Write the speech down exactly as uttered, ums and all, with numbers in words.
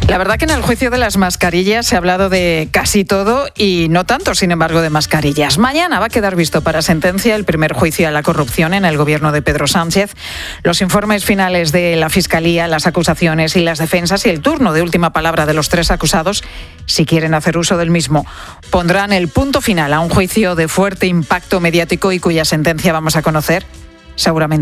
La verdad que en el juicio de las mascarillas se ha hablado de casi todo y no tanto, sin embargo, de mascarillas. Mañana va a quedar visto para sentencia el primer juicio a la corrupción en el gobierno de Pedro Sánchez, los informes finales de la Fiscalía, las acusaciones y las defensas y el turno de última palabra de los tres acusados, si quieren hacer uso del mismo. Pondrán el punto final a un juicio de fuerte impacto mediático y cuya sentencia vamos a conocer seguramente